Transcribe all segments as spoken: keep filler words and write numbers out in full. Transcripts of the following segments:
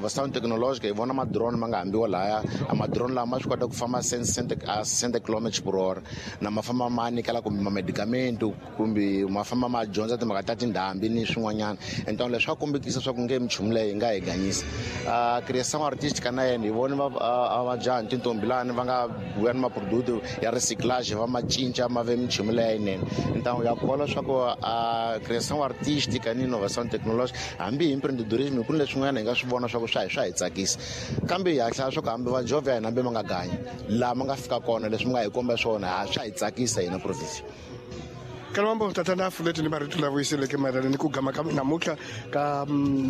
Innovação tecnológica, e vão na drone manga ambiwa lá, a drone lá mais quando fama sessenta quilômetros por hora, na uma fama mani kala com medicamento, com uma fama mais jonza de magatati ndambi ni swin'wanyana. Então leswa kombekisa swa ku nge mchumle nga hi ganyisa. A criação artística na yena, vona a majaha tintombi lani va nga buya na produto ya reciclagem, va ma cinca ma ve mchumle ya yena. Então ya kola swa ku a criação artística ni inovação tecnológica, ambi empreendedorismo kun leswin'wana hi nga swi vona swa ku swa hi swa hi tsakisa. Kambe ya hlaya swa ku hambi va jovha hina hambi ma nga ganyi, laha ma nga fika kona leswi mi nga hi komba swona ha swa hi tsakisa hina province. Kalombo tatana fuleti ni maritu la voisele ke madala ni ku gama ka namuhla ka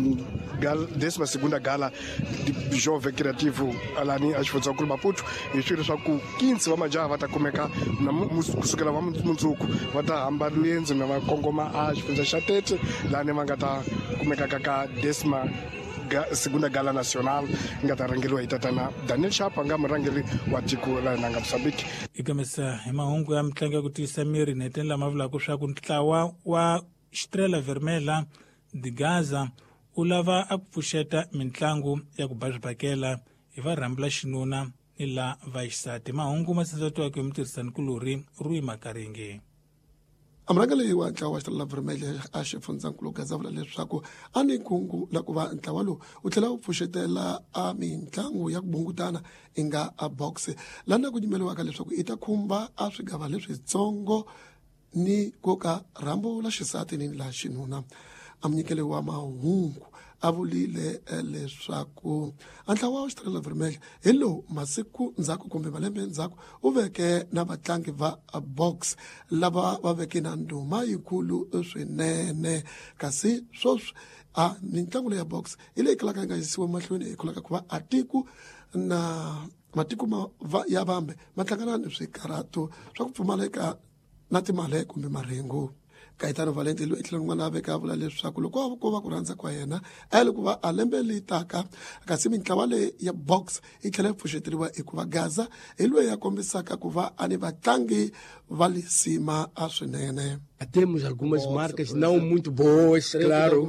gal desma segunda gala di jovem criativo alani a xifundza ku Maputo hi swilo swa ku quinze va majaha va ta kumeka kusukela va mundzuku va ta hamba luyendzo na va kongoma a xifundza xa tete lani va nga ta kumeka ka ka desma segunda gala nacional nga ta rangeliwa hi tatana Daniel Sharp nga murangeli wa tiko la nanga Mozambique. Ikamesa hi mahungu ya mitlangu ya ku tiyisa miri neteni lama vulaka swa ku ntlawa wa Estrela Vermelha di Gaza u lava a ku pfuxeta mitlangu ya ku bazibakela hi varhambula xinuna ni la vaxisati. Mahungu ma sindzatiwaka hi mutirhisanikulori Rui Makaringi. Amrangeli wa ntlawa wa Estrela Vermelha a xifundzankulu Gaza vula leswaku a ni kungu la ku va ntlawa lowu u tlhela u pfuxetela a mitlangu ya ku bungutana i nga a box lana ku nyimeliwaka leswaku i ta khumba a swigava leswitsongo ni ko ka rhambu la xisati ni la xinuna. A munyikeli wa mahungu a vulile leswaku a ntlawa wa Estrela Vermelha hi lowu masiku ndzhaku kumbe malembe ndzhaku u veke na vatlangi va box lava va veke na ndhuma yikulu swinene, kasi swoswi a mitlangu leyi ya box hi leyi kalaka yi nga yisiwa mahlweni hi kulaka ku va atiku na matiko ya vambe ma hlangana ni swikarato swa ku pfumaleka na timali kumbe maringu. Kaitano Valente lo itlhela n'wana a veka vula leswaku loko ko va ku rhandza kwa yena a le ku va a lembe leyi taka kasi mitlawa leyi ya box yi tlhela yi pfuxeteriwa hi ku va Gaza hi loyi ya kombisaka ku va a ni vatlangi va le sima a swinene. Temos algumas marcas não muito boas, claro.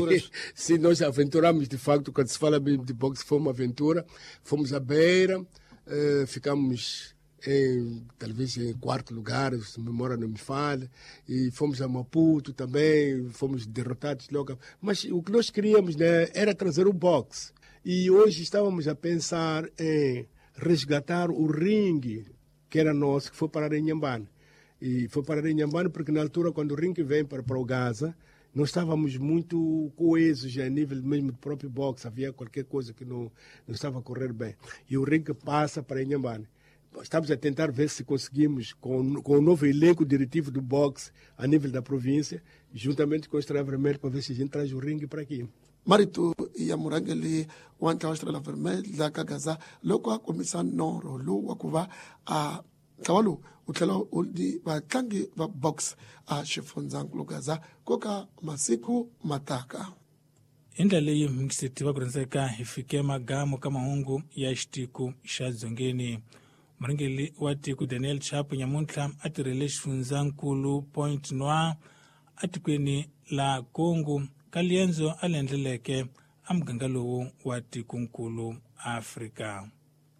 Se nós aventuramos de facto, quando se fala de boxe, foi uma aventura. Fomos à Beira, eh, ficamos em, talvez em quarto lugar, se a memória não me falha, e fomos a Maputo também, fomos derrotados logo. Mas o que nós queríamos, né, era trazer o boxe. E hoje estávamos a pensar em resgatar o ringue que era nosso, que foi para Inhambane. E foi para Inhambane porque na altura, quando o ringue vem para, para o Gaza, nós estávamos muito coesos a nível mesmo do próprio boxe, havia qualquer coisa que não, não estava a correr bem. E o ringue passa para Inhambane. Estamos a tentar ver se conseguimos, com, com o novo elenco diretivo do boxe a nível da província, juntamente com o Estrela Vermelha, para ver se a gente traz o ringue para aqui. Maritu ya murangeli wa ntlawa wa Estrela Vermelha ka Gaza loko a komisa norho lowu wa ku va a ntlawa lowu u tlhela u ni vatlangi va box a xifundzankulu Gaza koka masiku mataka. Hi ndlela leyi mikiseti va ku rindzeka hi fike magamo ka mahungu ya xitiku xa dzongeni. Murangeli wa tiko Daniel Sharp nyamuntlha a tirhele xifundzankulu Point Noir a tikweni la Congo ka liendzo a lendleleke a muganga lowu wa tikonkulu Afrika.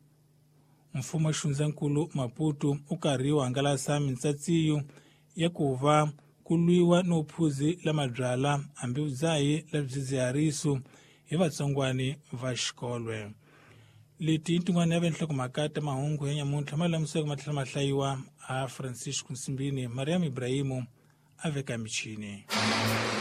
Mfumo wa xifundzankulu Maputo u karhi wu hangalasa mitsatsiyo ya ku va ku lwiwa no phuzi la mabyala hambi vudzahi la swidzidziharisi hi vatsongwani va xikolwe. Leti i tin'wana ya venhlokomhaka ta mahungu ya nyamuntlha ma lamusiweke matlhela ma hlayiwa a Francisco Nsimbini. Mariam Ibrahimu a veka michini.